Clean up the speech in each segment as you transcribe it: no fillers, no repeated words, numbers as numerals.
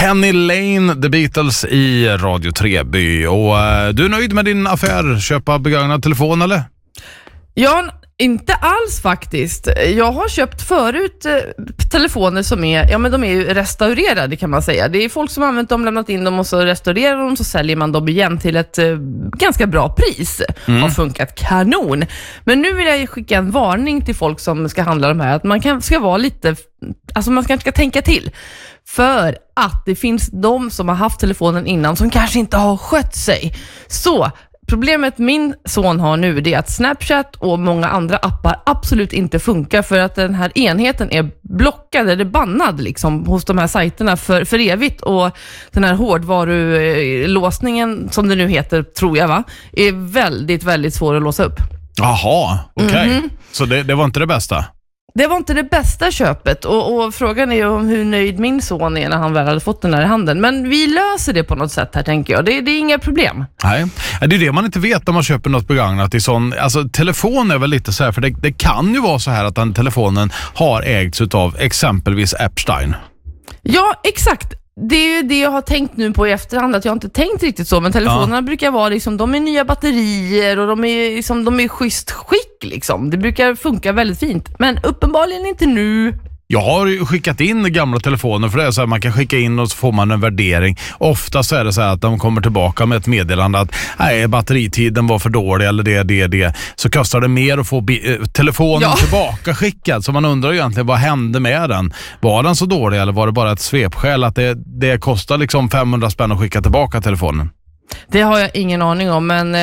Penny Lane, The Beatles i Radio Treby. Och du är nöjd med din affär? Köpa begagnad telefon eller? Ja, inte alls faktiskt. Jag har köpt förut telefoner som är, men de är ju restaurerade kan man säga. Det är folk som har använt dem, lämnat in dem och så restaurerar dem, så säljer man dem igen till ett ganska bra pris. Har funkat kanon. Men nu vill jag skicka en varning till folk som ska handla de här, att man ska vara lite, alltså man ska tänka till. För att det finns de som har haft telefonen innan som kanske inte har skött sig. Så problemet min son har nu är att Snapchat och många andra appar absolut inte funkar, för att den här enheten är blockad eller bannad liksom hos de här sajterna för evigt, och den här hårdvarulåsningen som det nu heter, tror jag är väldigt, väldigt svår att låsa upp. Jaha, okej. Så det var inte det bästa? Det var inte det bästa köpet, och frågan är ju om hur nöjd min son är när han väl hade fått den här i handen. Men vi löser det på något sätt här, tänker jag. Det är inga problem. Nej, det är det man inte vet när man köper något begagnat i sån. Alltså telefon är väl lite så här, för det kan ju vara så här att den telefonen har ägts av exempelvis Epstein. Ja, exakt. Det är ju det jag har tänkt nu på i efterhand, att jag inte tänkt riktigt så, men telefonerna brukar vara liksom, de är nya batterier och de är liksom, de är schysst skick liksom. Det brukar funka väldigt fint, men uppenbarligen inte nu. Jag har ju skickat in gamla telefoner, för det är så här, man kan skicka in och så får man en värdering. Ofta så är det så här att de kommer tillbaka med ett meddelande att nej, batteritiden var för dålig eller det. Så kostar det mer att få telefonen tillbaka skickad. Så man undrar ju egentligen, vad hände med den? Var den så dålig eller var det bara ett svepskäl att det kostar liksom 500 spänn att skicka tillbaka telefonen? Det har jag ingen aning om, men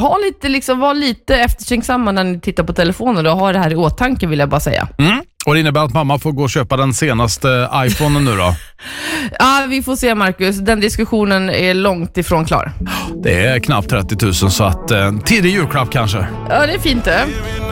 var lite eftertänksamma när ni tittar på telefonen och har det här i åtanke, vill jag bara säga. Och det innebär att mamma får gå och köpa den senaste iPhonen nu då? Ja, vi får se, Marcus. Den diskussionen är långt ifrån klar. Det är knappt 30 000, så att tidig julklapp kanske. Ja, det är fint det.